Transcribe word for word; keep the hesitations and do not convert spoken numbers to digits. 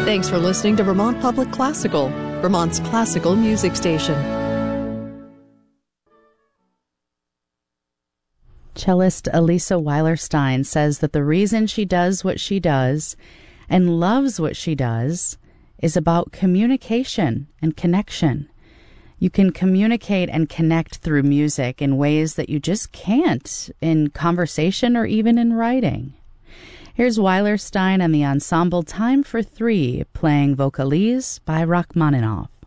Thanks for listening to Vermont Public Classical, Vermont's classical music station. Cellist Elisa Weilerstein says that the reason she does what she does and loves what she does is about communication and connection. You can communicate and connect through music in ways that you just can't in conversation or even in writing. Here's Weilerstein and the ensemble Time for Three playing Vocalise by Rachmaninoff.